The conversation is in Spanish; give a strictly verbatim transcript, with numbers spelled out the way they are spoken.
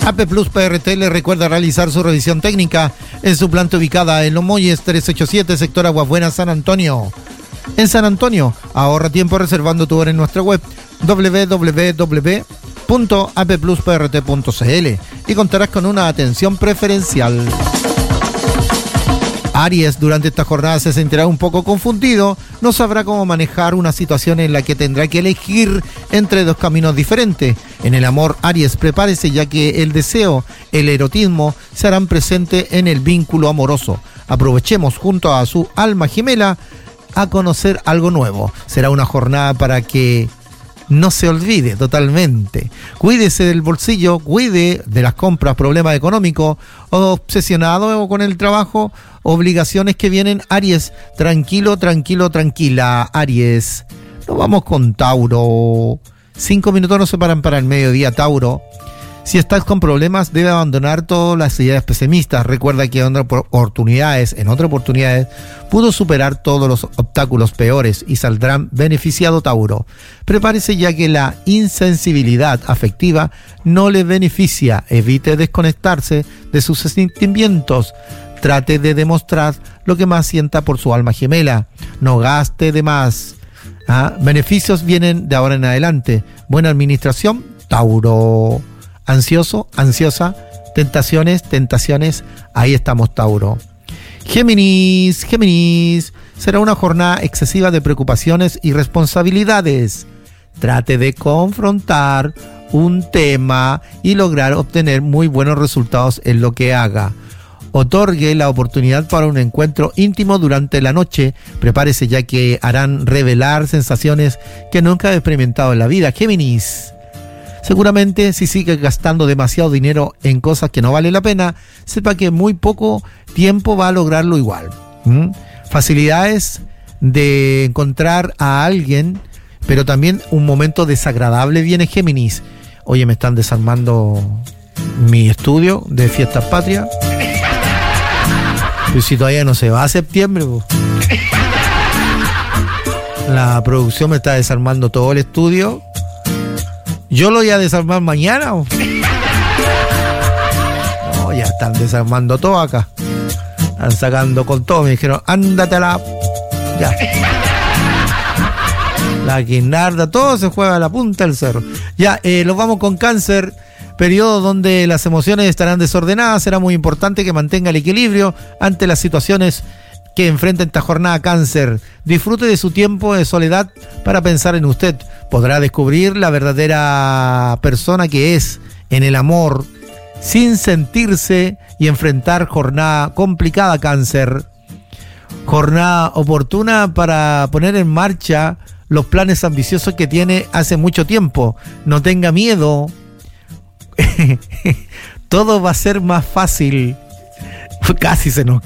A P Plus P R T le recuerda realizar su revisión técnica en su planta ubicada en Los Molles tres ochenta y siete, sector Aguas Buenas, San Antonio. En San Antonio, ahorra tiempo reservando tu hora en nuestra web doble u doble u doble u punto a p plus p r t punto c l y contarás con una atención preferencial. Aries durante esta jornada se sentirá un poco confundido, no sabrá cómo manejar una situación en la que tendrá que elegir entre dos caminos diferentes. En el amor, Aries, prepárese ya que el deseo, el erotismo se harán presente en el vínculo amoroso. Aprovechemos junto a su alma gemela a conocer algo nuevo. Será una jornada para que no se olvide totalmente. Cuídese del bolsillo, cuide de las compras, problemas económicos, obsesionado con el trabajo, obligaciones que vienen. Aries, tranquilo, tranquilo, tranquila, Aries. Nos vamos con Tauro. Cinco minutos nos separan para el mediodía, Tauro. Si estás con problemas, debe abandonar todas las ideas pesimistas. Recuerda que en otras oportunidades, en otras oportunidades, pudo superar todos los obstáculos peores y saldrán beneficiado, Tauro. Prepárese ya que la insensibilidad afectiva no le beneficia. Evite desconectarse de sus sentimientos. Trate de demostrar lo que más sienta por su alma gemela. No gaste de más. ¿Ah? Beneficios vienen de ahora en adelante. Buena administración, Tauro. Ansioso, ansiosa, tentaciones, tentaciones, ahí estamos, Tauro. Géminis, Géminis, será una jornada excesiva de preocupaciones y responsabilidades. Trate de confrontar un tema y lograr obtener muy buenos resultados en lo que haga. Otorgue la oportunidad para un encuentro íntimo durante la noche. Prepárese ya que harán revelar sensaciones que nunca ha experimentado en la vida, Géminis. Seguramente si sigue gastando demasiado dinero en cosas que no vale la pena, sepa que muy poco tiempo va a lograrlo igual. ¿Mm? Facilidades de encontrar a alguien, pero también un momento desagradable viene, Géminis. Oye, me están desarmando mi estudio de Fiestas Patrias. Pero si todavía no se va a septiembre, pues. La producción me está desarmando todo el estudio. Yo lo voy a desarmar mañana. ¿O? No, ya están desarmando todo acá. Están sacando con todo. Me dijeron, ándate a la... Ya. La guinarda, todo se juega a la punta del cerro. Ya, eh, los vamos con Cáncer. Periodo donde las emociones estarán desordenadas. Será muy importante que mantenga el equilibrio ante las situaciones que enfrenta esta jornada, Cáncer. Disfrute de su tiempo de soledad para pensar en usted. Podrá descubrir la verdadera persona que es en el amor, sin sentirse y enfrentar jornada complicada, Cáncer. Jornada oportuna para poner en marcha los planes ambiciosos que tiene hace mucho tiempo. No tenga miedo. Todo va a ser más fácil. Casi se nos